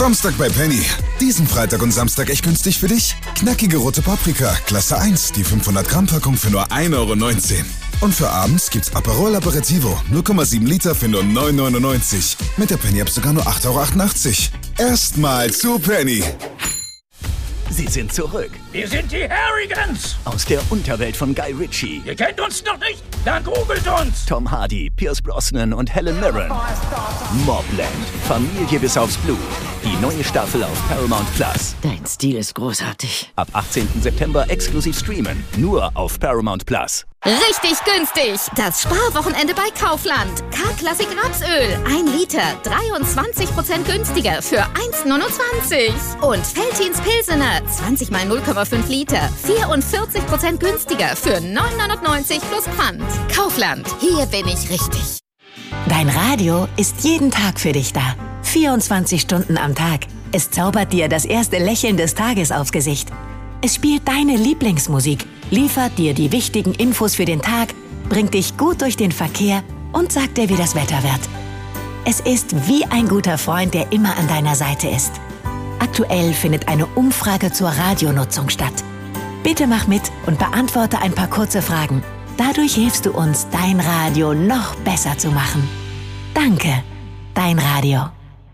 Samstag bei Penny. Diesen Freitag und Samstag echt günstig für dich. Knackige rote Paprika, Klasse 1, die 500 Gramm Packung für nur 1,19 €. Und für abends gibt's Aperol Aperitivo, 0,7 Liter für nur 9,99 €. Mit der Penny-App sogar nur 8,88 €. Erstmal zu Penny. Sie sind zurück. Wir sind die Harrigans. Aus der Unterwelt von Guy Ritchie. Ihr kennt uns noch nicht? Dann googelt uns. Tom Hardy, Pierce Brosnan und Helen Mirren. Mobland. Familie bis aufs Blut. Die neue Staffel auf Paramount Plus. Dein Stil ist großartig. Ab 18. September exklusiv streamen. Nur auf Paramount Plus. Richtig günstig! Das Sparwochenende bei Kaufland. K-Klassik Rapsöl. 1 Liter. 23% günstiger für 1,29 €. Und Veltins Pilsener. 20 mal 0,5 Liter. 44% günstiger für 9,99 € plus Pfand. Kaufland. Hier bin ich richtig. Dein Radio ist jeden Tag für dich da. 24 Stunden am Tag. Es zaubert dir das erste Lächeln des Tages aufs Gesicht. Es spielt deine Lieblingsmusik, liefert dir die wichtigen Infos für den Tag, bringt dich gut durch den Verkehr und sagt dir, wie das Wetter wird. Es ist wie ein guter Freund, der immer an deiner Seite ist. Aktuell findet eine Umfrage zur Radionutzung statt. Bitte mach mit und beantworte ein paar kurze Fragen. Dadurch hilfst du uns, dein Radio noch besser zu machen. Danke, dein Radio.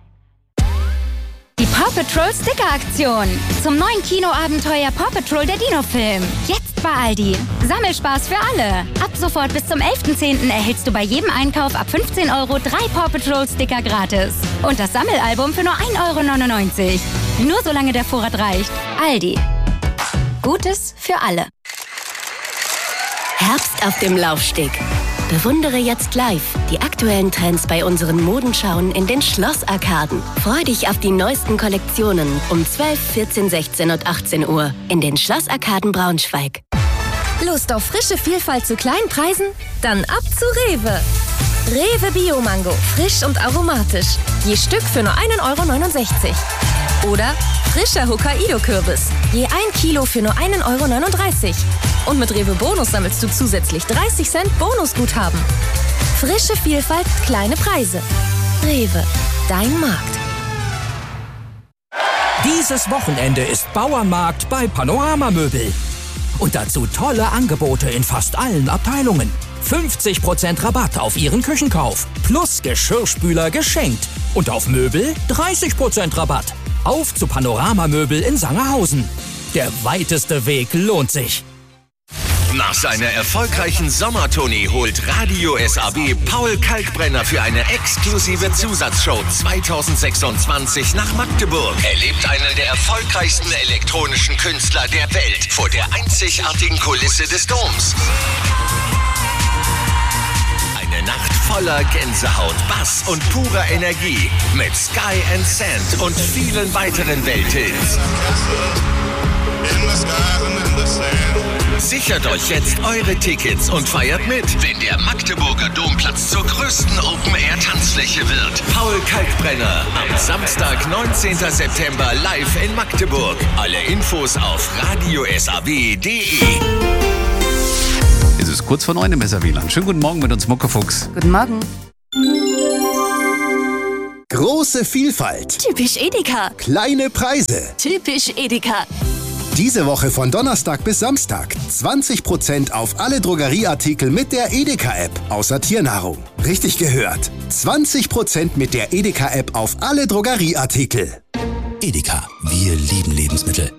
Die Paw Patrol Sticker-Aktion. Zum neuen Kinoabenteuer Paw Patrol der Dino-Film. Jetzt bei Aldi. Sammelspaß für alle. Ab sofort bis zum 11.10. erhältst du bei jedem Einkauf ab 15 € 3 Paw Patrol Sticker gratis. Und das Sammelalbum für nur 1,99 €. Nur solange der Vorrat reicht. Aldi. Gutes für alle. Herbst auf dem Laufsteg. Bewundere jetzt live die aktuellen Trends bei unseren Modenschauen in den Schlossarkaden. Freu dich auf die neuesten Kollektionen um 12, 14, 16 und 18 Uhr in den Schlossarkaden Braunschweig. Lust auf frische Vielfalt zu kleinen Preisen? Dann ab zu Rewe. Rewe Bio-Mango, frisch und aromatisch. Je Stück für nur 1,69 €. Oder frischer Hokkaido-Kürbis. Je 1 Kilo für nur 1,39 €. Und mit Rewe Bonus sammelst du zusätzlich 30 Cent Bonusguthaben. Frische Vielfalt, kleine Preise. Rewe, dein Markt. Dieses Wochenende ist Bauernmarkt bei Panorama Möbel. Und dazu tolle Angebote in fast allen Abteilungen. 50% Rabatt auf Ihren Küchenkauf. Plus Geschirrspüler geschenkt. Und auf Möbel 30% Rabatt. Auf zu Panorama Möbel in Sangerhausen. Der weiteste Weg lohnt sich. Nach seiner erfolgreichen Sommertournee holt Radio SAB Paul Kalkbrenner für eine exklusive Zusatzshow 2026 nach Magdeburg. Erlebt einen der erfolgreichsten elektronischen Künstler der Welt vor der einzigartigen Kulisse des Doms. Eine Nacht voller Gänsehaut, Bass und purer Energie mit Sky and Sand und vielen weiteren Welthits. Sichert euch jetzt eure Tickets und feiert mit, wenn der Magdeburger Domplatz zur größten Open-Air-Tanzfläche wird. Paul Kalkbrenner am Samstag, 19. September live in Magdeburg. Alle Infos auf radiosab.de. Es ist kurz vor 9 im SAB-Land. Schönen guten Morgen mit uns, Muckefuchs. Guten Morgen. Große Vielfalt. Typisch Edeka. Kleine Preise. Typisch Edeka. Diese Woche von Donnerstag bis Samstag 20% auf alle Drogerieartikel mit der Edeka-App, außer Tiernahrung. Richtig gehört. 20% mit der Edeka-App auf alle Drogerieartikel. Edeka, wir lieben Lebensmittel.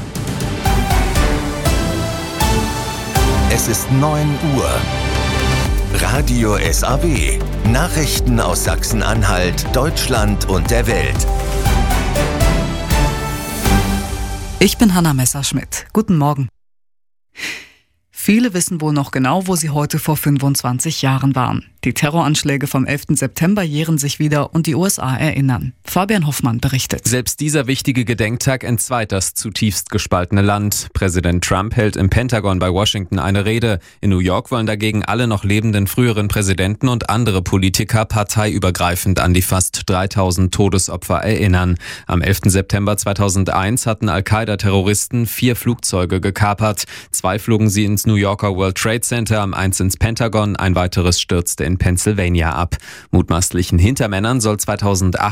Es ist 9 Uhr. Radio SAB. Nachrichten aus Sachsen-Anhalt, Deutschland und der Welt. Ich bin Hanna Messerschmidt. Guten Morgen. Viele wissen wohl noch genau, wo sie heute vor 25 Jahren waren. Die Terroranschläge vom 11. September jähren sich wieder und die USA erinnern. Fabian Hoffmann berichtet. Selbst dieser wichtige Gedenktag entzweit das zutiefst gespaltene Land. Präsident Trump hält im Pentagon bei Washington eine Rede. In New York wollen dagegen alle noch lebenden früheren Präsidenten und andere Politiker parteiübergreifend an die fast 3000 Todesopfer erinnern. Am 11. September 2001 hatten Al-Qaida-Terroristen 4 Flugzeuge gekapert. 2 flogen sie ins New Yorker World Trade Center, eins ins Pentagon, ein weiteres stürzte in Pennsylvania ab. Mutmaßlichen Hintermännern soll 2028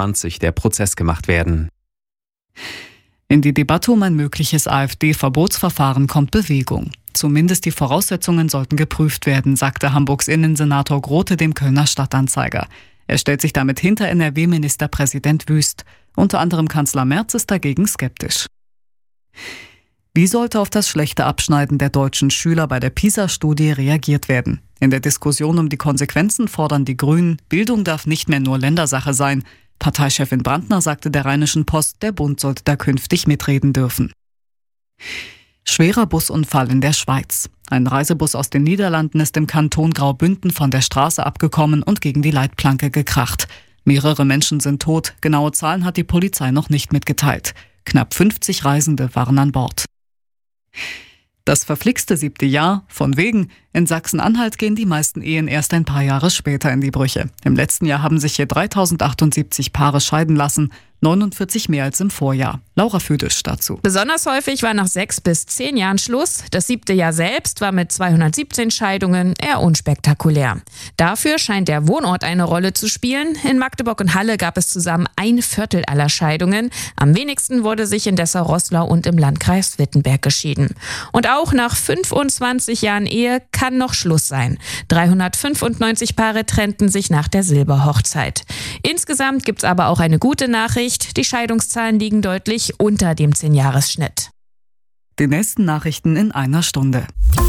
2020 der Prozess gemacht werden. In die Debatte um ein mögliches AfD-Verbotsverfahren kommt Bewegung. Zumindest die Voraussetzungen sollten geprüft werden, sagte Hamburgs Innensenator Grote dem Kölner Stadtanzeiger. Er stellt sich damit hinter NRW-Ministerpräsident Wüst. Unter anderem Kanzler Merz ist dagegen skeptisch. Wie sollte auf das schlechte Abschneiden der deutschen Schüler bei der PISA-Studie reagiert werden? In der Diskussion um die Konsequenzen fordern die Grünen, Bildung darf nicht mehr nur Ländersache sein. Parteichefin Brandner sagte der Rheinischen Post, der Bund sollte da künftig mitreden dürfen. Schwerer Busunfall in der Schweiz. Ein Reisebus aus den Niederlanden ist im Kanton Graubünden von der Straße abgekommen und gegen die Leitplanke gekracht. Mehrere Menschen sind tot, genaue Zahlen hat die Polizei noch nicht mitgeteilt. Knapp 50 Reisende waren an Bord. Das verflixte 7. Jahr, von wegen. In Sachsen-Anhalt gehen die meisten Ehen erst ein paar Jahre später in die Brüche. Im letzten Jahr haben sich hier 3078 Paare scheiden lassen, 49 mehr als im Vorjahr. Laura Füdisch dazu. Besonders häufig war nach 6 bis 10 Jahren Schluss. Das 7. Jahr selbst war mit 217 Scheidungen eher unspektakulär. Dafür scheint der Wohnort eine Rolle zu spielen. In Magdeburg und Halle gab es zusammen 1/4 aller Scheidungen. Am wenigsten wurde sich in Dessau-Roßlau und im Landkreis Wittenberg geschieden. Und auch nach 25 Jahren Ehe kann noch Schluss sein. 395 Paare trennten sich nach der Silberhochzeit. Insgesamt gibt's aber auch eine gute Nachricht. Die Scheidungszahlen liegen deutlich unter dem 10-Jahres-Schnitt. Die nächsten Nachrichten in einer Stunde.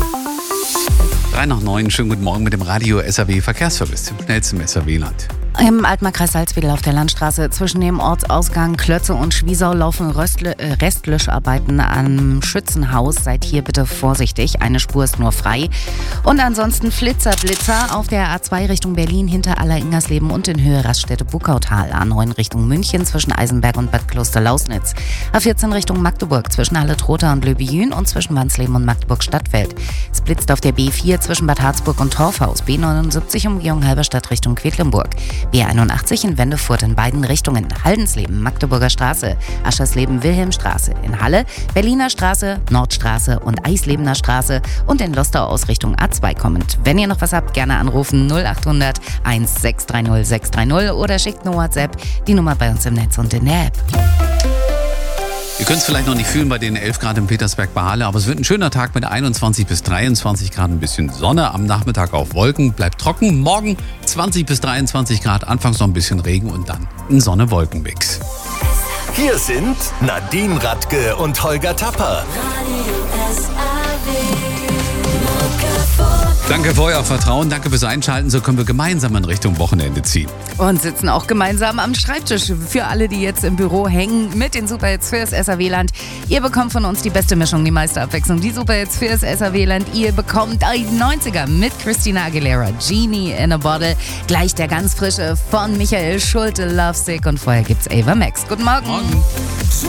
3 nach 9, schönen guten Morgen mit dem Radio SAW Verkehrsservice, dem schnellsten im SAW-Land. Im Altmarkkreis Salzwedel auf der Landstraße zwischen dem Ortsausgang Klötze und Schwiesau laufen Restlöscharbeiten am Schützenhaus. Seid hier bitte vorsichtig, eine Spur ist nur frei. Und ansonsten Blitzer auf der A2 Richtung Berlin hinter Aller-Ingersleben und in Höhe Raststätte Buckautal. A9 Richtung München zwischen Eisenberg und Bad Kloster-Lausnitz. A14 Richtung Magdeburg zwischen Halle-Trotha und Löbejün und zwischen Wansleben und Magdeburg-Stadtfeld. Es blitzt auf der B4 zwischen Bad Harzburg und Torfhaus. B79 Umgehung Halberstadt Richtung Quedlinburg. B81 in Wendefurt in beiden Richtungen. Haldensleben, Magdeburger Straße, Aschersleben, Wilhelmstraße. In Halle, Berliner Straße, Nordstraße und Eislebener Straße. Und in Lostau aus Richtung A2 kommend. Wenn ihr noch was habt, gerne anrufen 0800 1630 630 oder schickt eine WhatsApp. Die Nummer bei uns im Netz und in der App. Ihr könnt es vielleicht noch nicht fühlen bei den 11 Grad in Petersberg bei Halle, aber es wird ein schöner Tag mit 21 bis 23 Grad, ein bisschen Sonne, am Nachmittag auch Wolken, bleibt trocken. Morgen 20 bis 23 Grad, anfangs noch ein bisschen Regen und dann ein Sonne-Wolken-Mix. Hier sind Nadine Radke und Holger Tapper. Danke für euer Vertrauen, danke fürs Einschalten. So können wir gemeinsam in Richtung Wochenende ziehen. Und sitzen auch gemeinsam am Schreibtisch. Für alle, die jetzt im Büro hängen mit den Superhits fürs SAW-Land. Ihr bekommt von uns die beste Mischung, die meiste Abwechslung. Die Superhits fürs SAW-Land. Ihr bekommt die 90er mit Christina Aguilera, Genie in a Bottle. Gleich der ganz frische von Michael Schulte, Lovesick. Und vorher gibt's Ava Max. Guten Morgen.